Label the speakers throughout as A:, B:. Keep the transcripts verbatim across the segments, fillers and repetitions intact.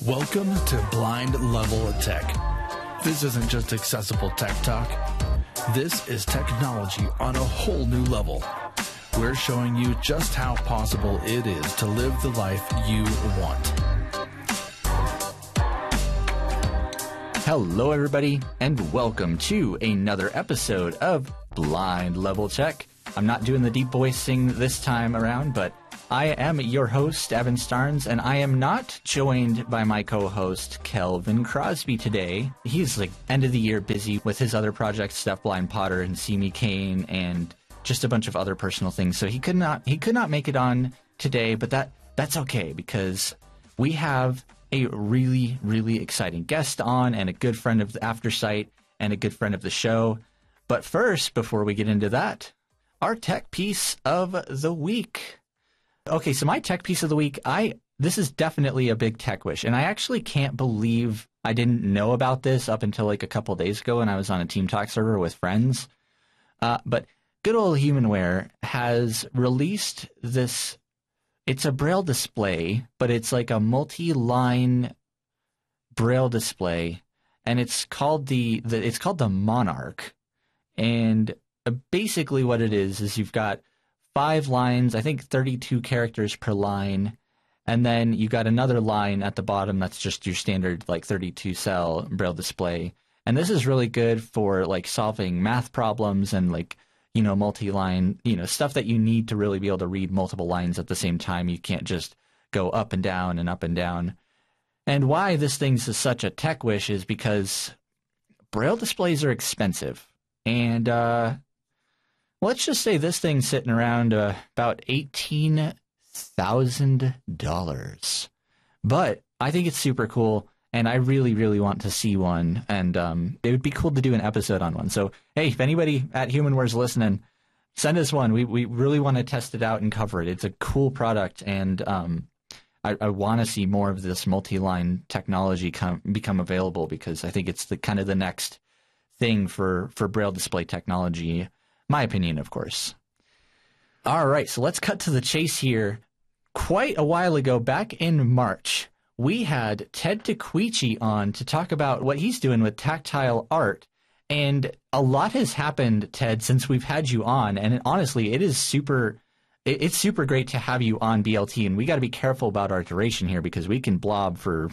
A: Welcome to Blind Level Tech. This isn't just accessible tech talk. This is technology on a whole new level. We're showing you just how possible it is to live the life you want.
B: Hello, everybody, and welcome to another episode of Blind Level Tech. I'm not doing the deep voicing this time around, but I am your host, Evan Starnes, and I am not joined by my co-host, Kelvin Crosby, today. He's like end of the year busy with his other projects, Stuff Blind Potter and See Me Kane, and just a bunch of other personal things. So he could not he could not make it on today, but that that's okay because we have a really, really exciting guest on and a good friend of the Aftersight and a good friend of the show. But first, before we get into that, our tech piece of the week. Okay, so my tech piece of the week, I this is definitely a big tech wish, and I actually can't believe I didn't know about this up until like a couple days ago when I was on a Team Talk server with friends. Uh, but good old Humanware has released this. It's a Braille display, but it's like a multi-line Braille display, and it's called the, the it's called the Monarch. And basically, what it is is you've got five lines, I think thirty-two characters per line, and then you got another line at the bottom that's just your standard like thirty-two cell Braille display. And this is really good for like solving math problems and like, you know, multi-line, you know, stuff that you need to really be able to read multiple lines at the same time. You can't just go up and down and up and down. And why this thing's such a tech wish is because Braille displays are expensive. And uh let's just say this thing's sitting around uh, about eighteen thousand dollars. But I think it's super cool, and I really, really want to see one. And um, it would be cool to do an episode on one. So, hey, if anybody at Humanware's listening, send us one. We we really want to test it out and cover it. It's a cool product, and um, I, I want to see more of this multi-line technology come, become available because I think it's the kind of the next thing for, for Braille display technology. My opinion, of course. All right, so let's cut to the chase here. Quite a while ago, back in March, we had Ted DeQuici on to talk about what he's doing with tactile art. And a lot has happened, Ted, since we've had you on. And honestly, it is super, it's super great to have you on B L T. And we got to be careful about our duration here because we can blob for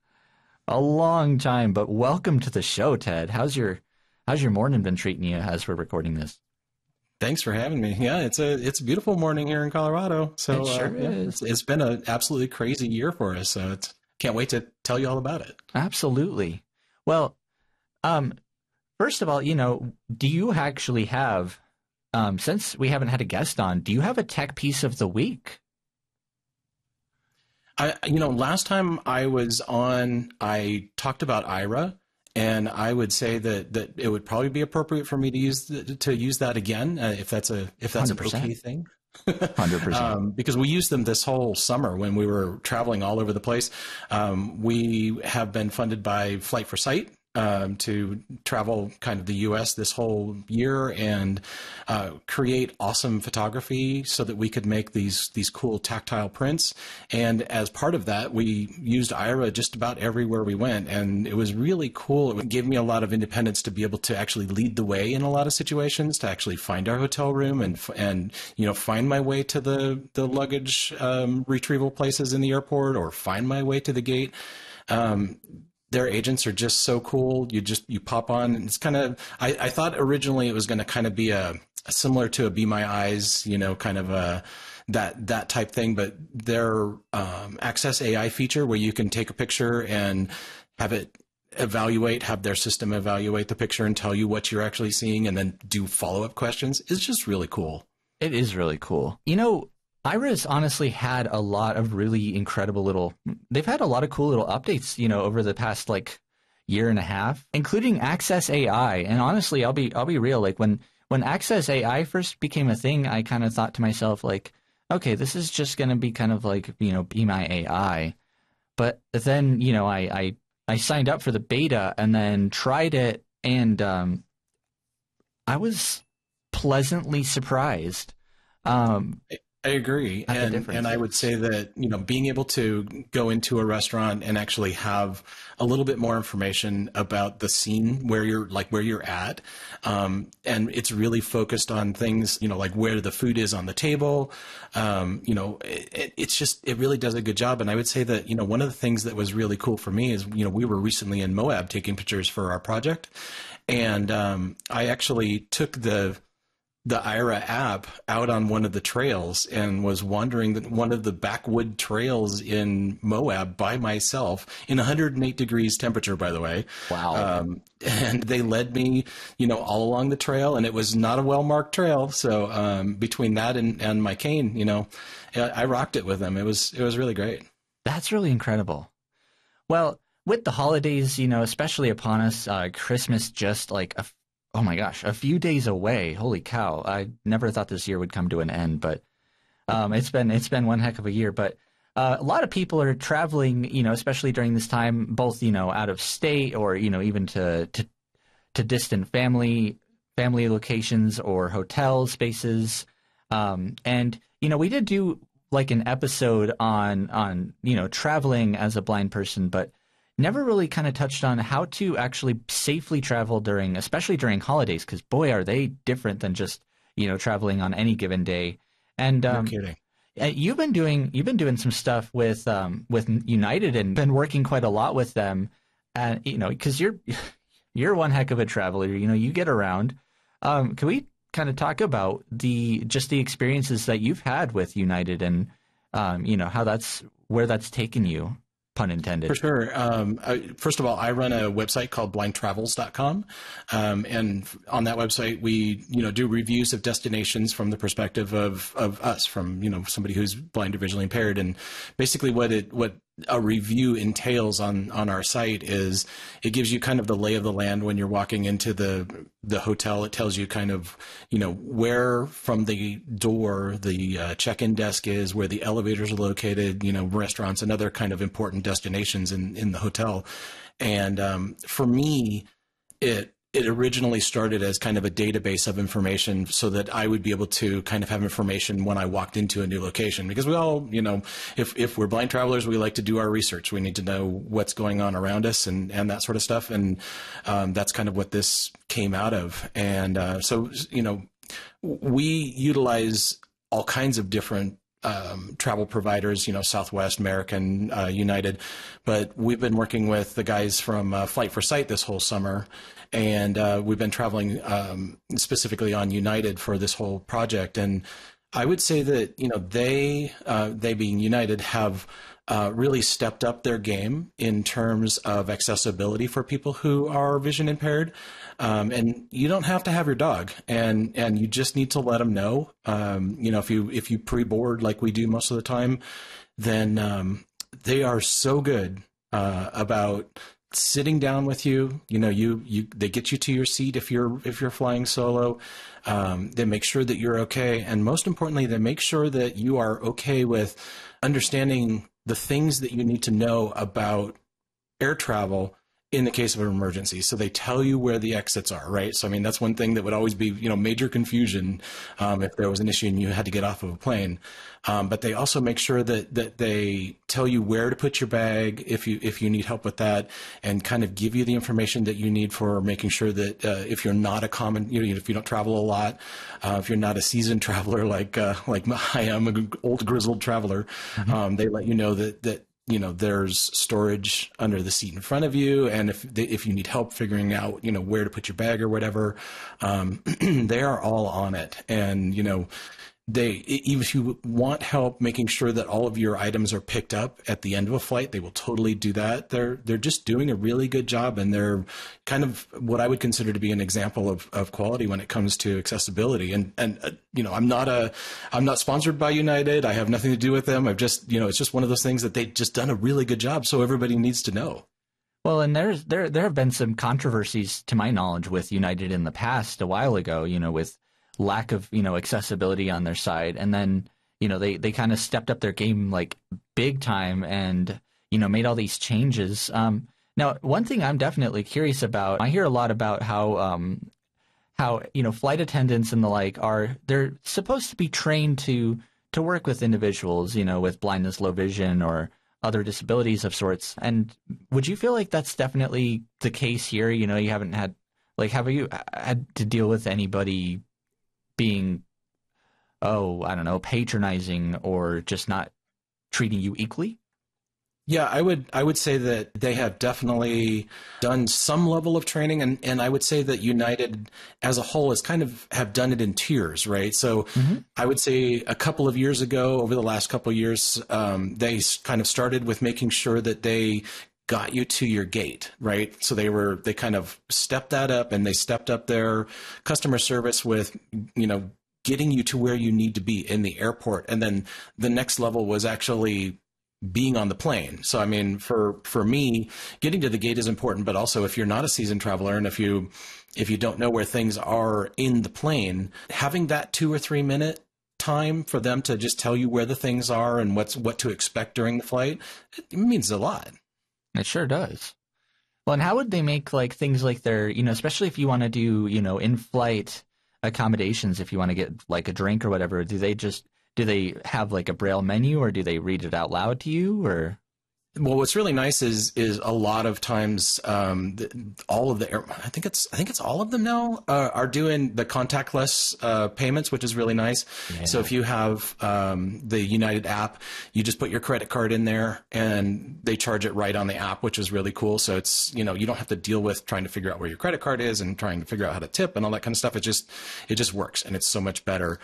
B: a long time. But welcome to the show, Ted. How's your, how's your morning been treating you as we're recording this?
C: Thanks for having me. Yeah, it's a it's a beautiful morning here in Colorado. So
B: it sure
C: uh, yeah,
B: is.
C: It's, it's been an absolutely crazy year for us. So it's can't wait to tell you all about it.
B: Absolutely. Well, um, first of all, you know, do you actually have, um, since we haven't had a guest on, do you have a tech piece of the week?
C: I you know last time I was on, I talked about Aira. And I would say that, that it would probably be appropriate for me to use the, to use that again uh, if that's a if that's an okay thing.
B: one hundred percent.
C: Um, because we used them this whole summer when we were traveling all over the place. Um, we have been funded by Flight for Sight um, to travel kind of the U S this whole year and uh, create awesome photography so that we could make these these cool tactile prints. And as part of that, we used Aira just about everywhere we went, and it was really cool. It gave me a lot of independence to be able to actually lead the way in a lot of situations, to actually find our hotel room and and you know find my way to the the luggage um, retrieval places in the airport, or find my way to the gate. Um, Their agents are just so cool. You just you pop on, and it's kind of. I, I thought originally it was going to kind of be a, a similar to a Be My Eyes, you know, kind of a that that type thing. But their um, Access A I feature, where you can take a picture and have it evaluate, have their system evaluate the picture and tell you what you're actually seeing, and then do follow up questions, is just really cool.
B: It is really cool. You know, Aira's honestly had a lot of really incredible little, they've had a lot of cool little updates, you know, over the past like year and a half, including Access A I. And honestly, I'll be, I'll be real. Like when, when Access A I first became a thing, I kind of thought to myself, like, okay, this is just going to be kind of like, you know, Be My A I. But then, you know, I, I, I signed up for the beta and then tried it, and um, I was pleasantly surprised. Um,
C: I agree.
B: That's
C: And and I would say that, you know, being able to go into a restaurant and actually have a little bit more information about the scene where you're like where you're at. Um, and it's really focused on things, you know, like where the food is on the table. Um, you know, it, it's just, it really does a good job. And I would say that, you know, one of the things that was really cool for me is, you know, we were recently in Moab taking pictures for our project. And um, I actually took the the I R A app out on one of the trails and was wandering the, one of the backwood trails in Moab by myself in one hundred eight degrees temperature, by the way.
B: Wow.
C: Um, and they led me, you know, all along the trail, and it was not a well-marked trail. So um, between that and, and my cane, you know, I rocked it with them. It was, it was really great.
B: That's really incredible. Well, with the holidays, you know, especially upon us, uh, Christmas just like a oh my gosh, a few days away. Holy cow. I never thought this year would come to an end, but um, it's been it's been one heck of a year. But uh, a lot of people are traveling, you know, especially during this time, both, you know, out of state or, you know, even to to, to distant family family locations or hotel spaces. Um, and, you know, we did do like an episode on on, you know, traveling as a blind person, but never really kind of touched on how to actually safely travel during, especially during holidays, because boy, are they different than just, you know, traveling on any given day. And um,
C: No kidding.
B: you've been doing you've been doing some stuff with um, with United and been working quite a lot with them, and you know, because you're you're one heck of a traveler. You know, you get around. Um, can we kind of talk about the just the experiences that you've had with United and um, you know how that's where that's taken you? Pun intended.
C: For sure. Um, I, first of all, I run a website called blind travels dot com. Um, and on that website, we, you know, do reviews of destinations from the perspective of, of us, from, you know, somebody who's blind or visually impaired. And basically what it, what a review entails on, on our site is it gives you kind of the lay of the land when you're walking into the, the hotel. It tells you kind of, you know, where from the door the uh, check-in desk is, where the elevators are located, you know, restaurants and other kind of important destinations in, in the hotel. And um, for me, it, it originally started as kind of a database of information so that I would be able to kind of have information when I walked into a new location, because we all, you know, if, if we're blind travelers, we like to do our research. We need to know what's going on around us and, and that sort of stuff. And um, that's kind of what this came out of. And uh, so, you know, we utilize all kinds of different Um, travel providers, you know, Southwest, American, uh, United, but we've been working with the guys from uh, Flight for Sight this whole summer, and uh, we've been traveling um, specifically on United for this whole project. And I would say that, you know, they, uh, they being United, have uh, really stepped up their game in terms of accessibility for people who are vision impaired. Um, and you don't have to have your dog, and, and you just need to let them know. Um, you know, if you, if you pre-board like we do most of the time, then, um, they are so good, uh, about sitting down with you. You know, you, you, they get you to your seat if you're, if you're flying solo. Um, they make sure that you're okay. And most importantly, they make sure that you are okay with understanding the things that you need to know about air travel in the case of an emergency. So they tell you where the exits are, right? So, I mean, that's one thing that would always be, you know, major confusion um, if there was an issue and you had to get off of a plane. Um, but they also make sure that, that they tell you where to put your bag if you, if you need help with that, and kind of give you the information that you need for making sure that uh, if you're not a common, you know, if you don't travel a lot, uh, if you're not a seasoned traveler like, uh, like I am, an old grizzled traveler, mm-hmm. um, they let you know that, that, you know, there's storage under the seat in front of you. And if they, if you need help figuring out, you know, where to put your bag or whatever, um, they are all on it. And, you know, they, even if you want help making sure that all of your items are picked up at the end of a flight, they will totally do that. They're, they're just doing a really good job, and they're kind of what I would consider to be an example of, of quality when it comes to accessibility. And, and, uh, you know, I'm not a, I'm not sponsored by United. I have nothing to do with them. I've just, you know, it's just one of those things that they've just done a really good job. So everybody needs to know.
B: Well, and there's, there, there have been some controversies to my knowledge with United in the past a while ago, you know, with lack of, you know, accessibility on their side. And then, you know, they, they kind of stepped up their game like big time and, you know, made all these changes. Um, now, one thing I'm definitely curious about, I hear a lot about how, um, how, you know, flight attendants and the like are, they're supposed to be trained to, to work with individuals, you know, with blindness, low vision, or other disabilities of sorts. And would you feel like that's definitely the case here? You know, you haven't had, like, have you had to deal with anybody being, oh, I don't know, patronizing or just not treating you equally?
C: Yeah, I would I would say that they have definitely done some level of training, and, and I would say that United as a whole has kind of have done it in tiers, right? So mm-hmm. I would say a couple of years ago, over the last couple of years, um, they kind of started with making sure that they got you to your gate, right? So they were they kind of stepped that up, and they stepped up their customer service with, you know, getting you to where you need to be in the airport. And then the next level was actually being on the plane. So, I mean, for, for me, getting to the gate is important, but also if you're not a seasoned traveler and if you, if you don't know where things are in the plane, having that two or three minute time for them to just tell you where the things are and what's, what to expect during the flight, it means a lot.
B: It sure does. Well, and how would they make like things like their, you know, especially if you want to do, you know, in-flight accommodations, if you want to get like a drink or whatever, do they just, do they have like a Braille menu, or do they read it out loud to you, or?
C: Well, what's really nice is is a lot of times um, the, all of the I think it's I think it's all of them now uh, are doing the contactless uh, payments, which is really nice. Yeah. So if you have um, the United app, you just put your credit card in there, and they charge it right on the app, which is really cool. So it's, you know, you don't have to deal with trying to figure out where your credit card is and trying to figure out how to tip and all that kind of stuff. It just it just works, and it's so much better.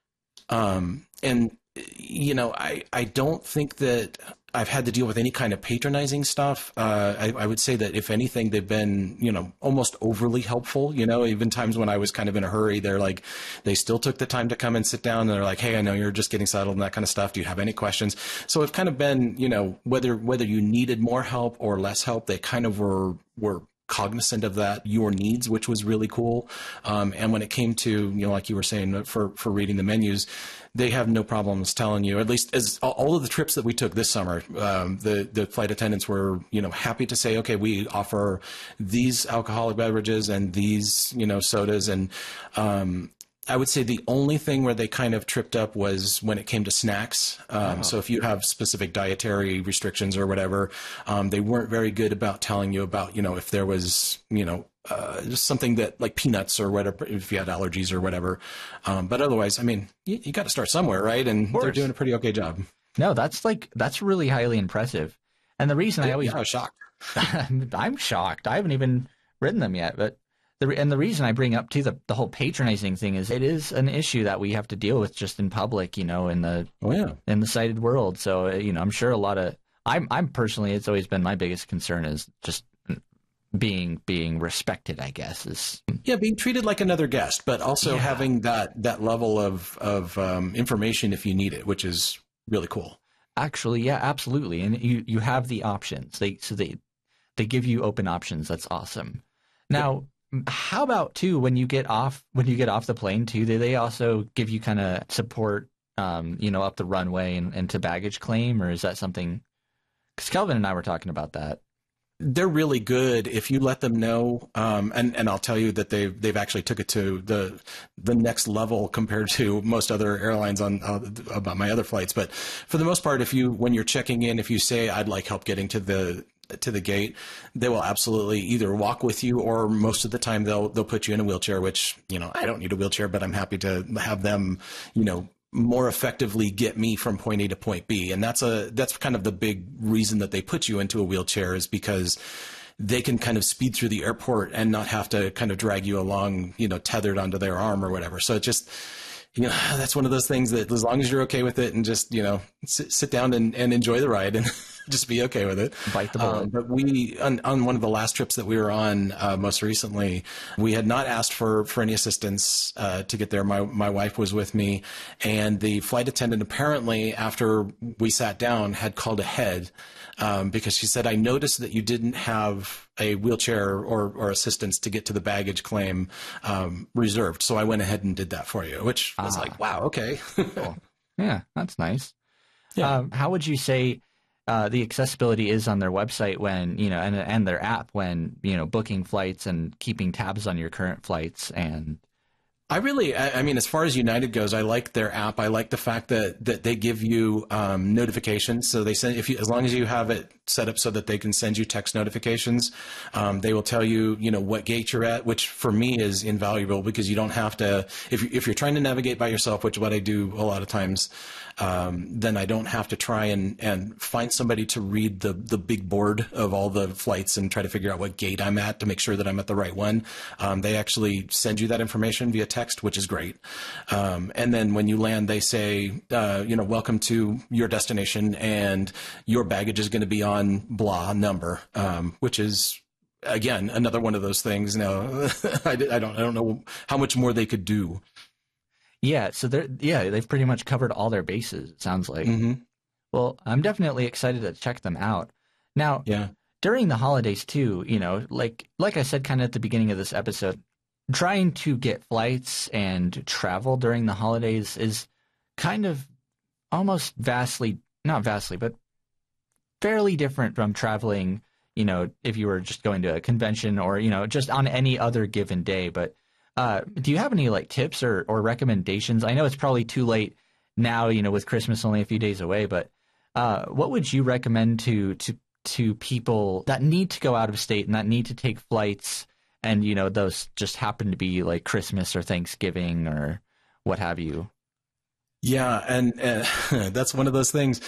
C: Um, and, you know, I, I don't think that I've had to deal with any kind of patronizing stuff. Uh, I, I would say that if anything, they've been, you know, almost overly helpful. You know, even times when I was kind of in a hurry, they're like, they still took the time to come and sit down, and they're like, hey, I know you're just getting settled and that kind of stuff. Do you have any questions? So it's kind of been, you know, whether, whether you needed more help or less help, they kind of were, were cognizant of that, your needs, which was really cool. Um, and when it came to, you know, like you were saying, for, for reading the menus, they have no problems telling you, at least as all of the trips that we took this summer, um, the, the flight attendants were, you know, happy to say, okay, we offer these alcoholic beverages and these, you know, sodas. And, um, I would say the only thing where they kind of tripped up was when it came to snacks. Um, oh. So if you have specific dietary restrictions or whatever, um, they weren't very good about telling you about, you know, if there was, you know, uh, just something that like peanuts or whatever, if you had allergies or whatever. Um, but otherwise, I mean, you, you got to start somewhere, right? And they're doing a pretty okay job.
B: No, that's like, that's really highly impressive. And the reason I, I always,
C: yeah, I was shocked.
B: I'm shocked. I haven't even written them yet, but The, and the reason I bring up too the, the whole patronizing thing is it is an issue that we have to deal with just in public, you know, in the
C: oh, yeah.
B: in the sighted world. So, you know, I'm sure a lot of I'm I'm personally, it's always been my biggest concern is just being being respected, I guess, is
C: yeah, being treated like another guest, but also yeah. having that that level of of um, information if you need it, which is really cool.
B: Actually, yeah, absolutely, and you you have the options. They so they they give you open options. That's awesome. Now. Yep. How about too when you get off when you get off the plane too? Do they also give you kind of support, um, you know, up the runway and, and to baggage claim, or is that something? Because Kelvin and I were talking about that.
C: They're really good if you let them know, um, and and I'll tell you that they've they've actually took it to the the next level compared to most other airlines on uh, about my other flights. But for the most part, if you when you're checking in, if you say I'd like help getting to the to the gate, they will absolutely either walk with you, or most of the time they'll they'll put you in a wheelchair, which, you know, I don't need a wheelchair, but I'm happy to have them, you know, more effectively get me from point A to point B. And that's a that's kind of the big reason that they put you into a wheelchair, is because they can kind of speed through the airport and not have to kind of drag you along, you know, tethered onto their arm or whatever. So it just, you know, that's one of those things that as long as you're okay with it and just, you know, sit, sit down and, and enjoy the ride and just be okay with it.
B: Bite the bullet.
C: Um, but we, on, on one of the last trips that we were on uh, most recently, we had not asked for, for any assistance uh, to get there. My, my wife was with me, and the flight attendant apparently, after we sat down, had called ahead um, because she said, I noticed that you didn't have a wheelchair or, or assistance to get to the baggage claim um, reserved. So I went ahead and did that for you, which was ah. like, wow, okay.
B: Cool. Yeah, that's nice.
C: Yeah.
B: Um, how would you say uh, the accessibility is on their website when, you know, and, and their app when, you know, booking flights and keeping tabs on your current flights and
C: I really, I, I mean, as far as United goes, I like their app. I like the fact that that they give you um, notifications. So they send, if you, as long as you have it set up so that they can send you text notifications, um, they will tell you, you know, what gate you're at, which for me is invaluable because you don't have to, if you, if you're trying to navigate by yourself, which is what I do a lot of times, um, then I don't have to try and, and find somebody to read the, the big board of all the flights and try to figure out what gate I'm at to make sure that I'm at the right one. Um, they actually send you that information via text, which is great. Um, and then when you land, they say, uh, you know, welcome to your destination and your baggage is going to be on blah number, um, which is, again, another one of those things. No, I, I don't, I don't know how much more they could do.
B: Yeah. So they're, yeah, they've pretty much covered all their bases, it sounds like.
C: Mm-hmm.
B: Well, I'm definitely excited to check them out. Now,
C: yeah.
B: during the holidays too, you know, like, like I said, kind of at the beginning of this episode, trying to get flights and travel during the holidays is kind of almost vastly, not vastly, but fairly different from traveling, you know, if you were just going to a convention or, you know, just on any other given day. But uh, do you have any like tips or, or recommendations? I know it's probably too late now, you know, with Christmas only a few days away, but uh, what would you recommend to, to, to people that need to go out of state and that need to take flights? And, you know, those just happen to be like Christmas or Thanksgiving or what have you.
C: Yeah. And, and that's one of those things.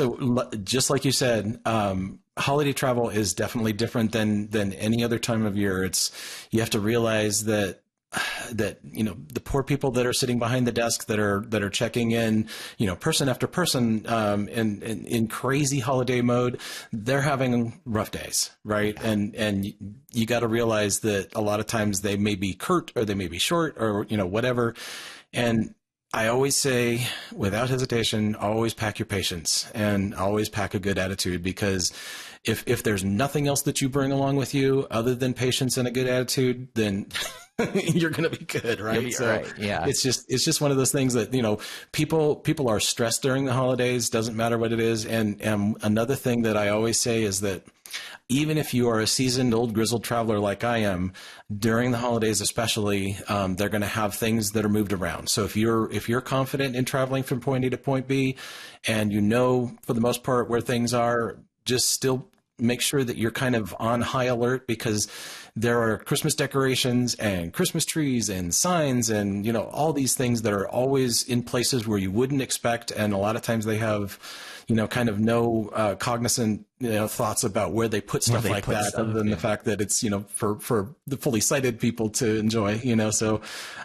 C: So just like you said, um, holiday travel is definitely different than, than any other time of year. It's, you have to realize that, that, you know, the poor people that are sitting behind the desk that are, that are checking in, you know, person after person, um, in, in, in crazy holiday mode, they're having rough days, right? And, and you got to realize that a lot of times they may be curt or they may be short or, you know, whatever. And I always say, without hesitation, always pack your patience and always pack a good attitude, because if, if there's nothing else that you bring along with you other than patience and a good attitude, then you're going to be good, right?
B: Be
C: so
B: right. Yeah.
C: It's just, it's just one of those things that, you know, people, people are stressed during the holidays, doesn't matter what it is. And, and another thing that I always say is that even if you are a seasoned old grizzled traveler like I am, during the holidays especially, um, they're going to have things that are moved around. So if you're if you're confident in traveling from point A to point B, and you know for the most part where things are, just still make sure that you're kind of on high alert, because there are Christmas decorations and Christmas trees and signs and, you know, all these things that are always in places where you wouldn't expect. And a lot of times they have, you know, kind of no uh, cognizant, you know, thoughts about where they put stuff
B: they
C: like
B: put
C: that,
B: stuff,
C: other than
B: yeah.
C: the fact that it's, you know, for, for the fully sighted people to enjoy, you know, so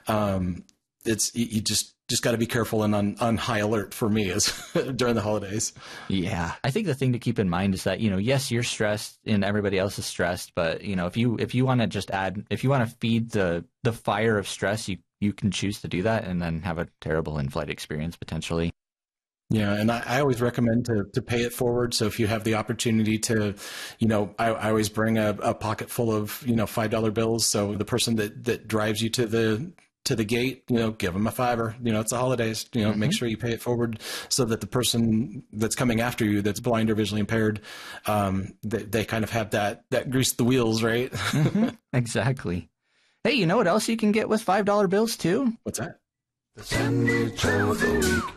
C: um, it's, you, you just, just got to be careful and on, on high alert for me as during the holidays.
B: Yeah. I think the thing to keep in mind is that, you know, yes, you're stressed and everybody else is stressed, but, you know, if you, if you want to just add, if you want to feed the, the fire of stress, you, you can choose to do that and then have a terrible in-flight experience potentially.
C: Yeah, and I, I always recommend to, to pay it forward. So if you have the opportunity to, you know, I, I always bring a, a pocket full of, you know, five dollar bills. So the person that, that drives you to the to the gate, you know, give them a fiver. You know, it's the holidays. You know, mm-hmm. Make sure you pay it forward so that the person that's coming after you, that's blind or visually impaired, um, they, they kind of have that that grease the wheels, right?
B: Mm-hmm. Exactly. Hey, you know what else you can get with five dollar bills too?
C: What's that?
A: The sandwich of the week.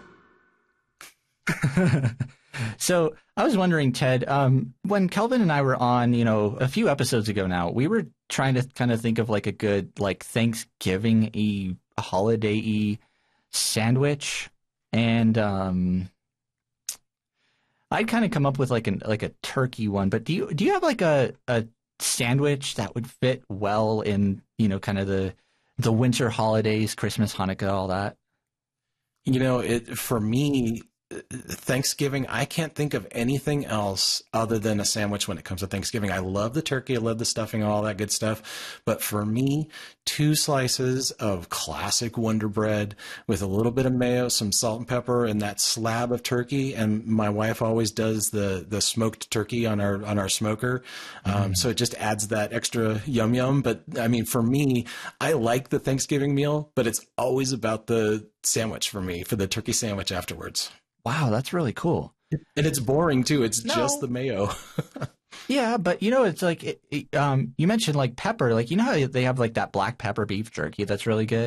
B: So I was wondering, Ted, um, when Kelvin and I were on, you know, a few episodes ago now, we were trying to kind of think of like a good, like Thanksgiving-y, holiday-y sandwich. And um, I'd kind of come up with like an like a turkey one. But do you do you have like a, a sandwich that would fit well in, you know, kind of the the winter holidays, Christmas, Hanukkah, all that?
C: You know, it for me, Thanksgiving, I can't think of anything else other than a sandwich when it comes to Thanksgiving. I love the turkey, I love the stuffing, all that good stuff. But for me, two slices of classic Wonder Bread with a little bit of mayo, some salt and pepper, and that slab of turkey. And my wife always does the the smoked turkey on our on our smoker, um, mm. so it just adds that extra yum yum. But I mean, for me, I like the Thanksgiving meal, but it's always about the sandwich for me, for the turkey sandwich afterwards.
B: Wow, that's really cool.
C: And it's boring too. It's
B: no.
C: just the mayo.
B: Yeah, but you know, it's like, it, um, you mentioned like pepper, like, you know how they have like that black pepper beef jerky that's really good?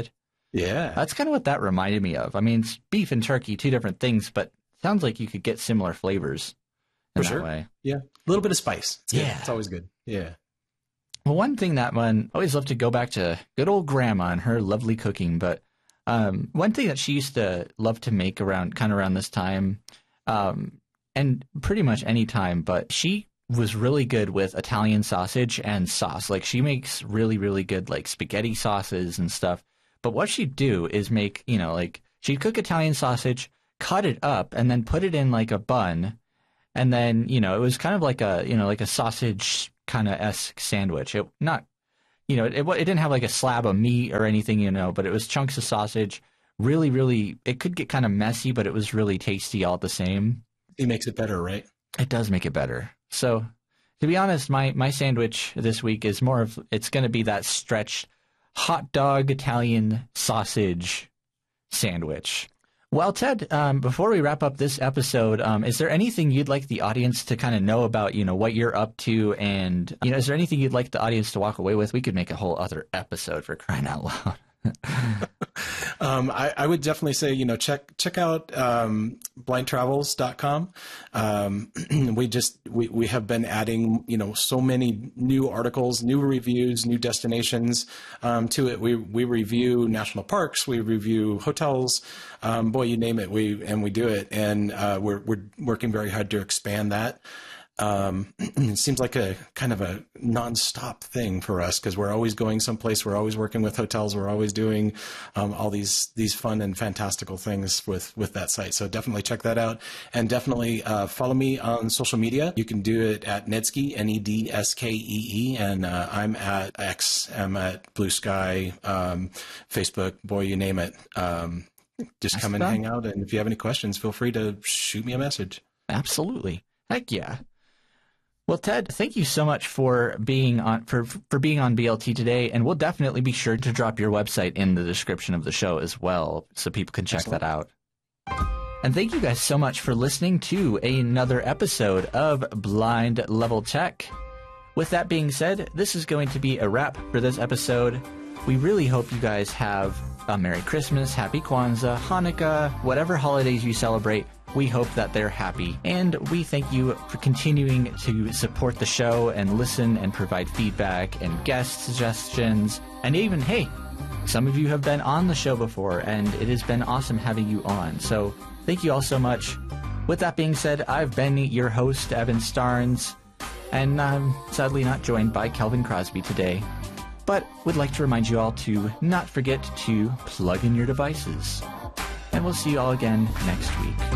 C: Yeah.
B: That's kind of what that reminded me of. I mean, it's beef and turkey, two different things, but sounds like you could get similar flavors in
C: For
B: that
C: sure.
B: way.
C: Yeah. A little bit of spice. It's good.
B: Yeah.
C: It's always good. Yeah.
B: Well, one thing that one, I always love to go back to good old grandma and her lovely cooking, but um, one thing that she used to love to make around, kind of around this time, um, and pretty much any time, but she was really good with Italian sausage and sauce. Like she makes really, really good like spaghetti sauces and stuff. But what she'd do is make, you know, like she'd cook Italian sausage, cut it up, and then put it in like a bun. And then, you know, it was kind of like a, you know, like a sausage kind of esque sandwich. It not, you know, it, it didn't have like a slab of meat or anything, you know, but it was chunks of sausage. Really, really, it could get kind of messy, but it was really tasty all the same.
C: It makes it better, right?
B: It does make it better. So, to be honest, my, my sandwich this week is more of, it's going to be that stretched hot dog Italian sausage sandwich. Well, Ted, um, before we wrap up this episode, um, is there anything you'd like the audience to kind of know about, you know, what you're up to? And, you know, is there anything you'd like the audience to walk away with? We could make a whole other episode, for crying out loud.
C: um, I, I would definitely say, you know, check check out um, blind travels dot com. Um, we just we, we have been adding, you know, so many new articles, new reviews, new destinations um, to it. We we review national parks, we review hotels, um, boy, you name it, we and we do it, and uh, we're we're working very hard to expand that. Um, it seems like a kind of a nonstop thing for us because we're always going someplace. We're always working with hotels. We're always doing um, all these these fun and fantastical things with with that site. So definitely check that out, and definitely uh, follow me on social media. You can do it at Nedskee, N E D S K E E, and uh, I'm at X. I'm at Blue Sky, um, Facebook. Boy, you name it. Um, just That's come and fun. Hang out, and if you have any questions, feel free to shoot me a message.
B: Absolutely, heck yeah. Well, Ted, thank you so much for being on for for being on B L T today, and we'll definitely be sure to drop your website in the description of the show as well, so people can check Excellent. that out. And thank you guys so much for listening to another episode of Blind Level Tech. With that being said, this is going to be a wrap for this episode. We really hope you guys have a Merry Christmas, Happy Kwanzaa, Hanukkah, whatever holidays you celebrate. We hope that they're happy, and we thank you for continuing to support the show and listen and provide feedback and guest suggestions. And even, hey, some of you have been on the show before, and it has been awesome having you on. So thank you all so much. With that being said, I've been your host, Evan Starnes, and I'm sadly not joined by Kelvin Crosby today, but would like to remind you all to not forget to plug in your devices. And we'll see you all again next week.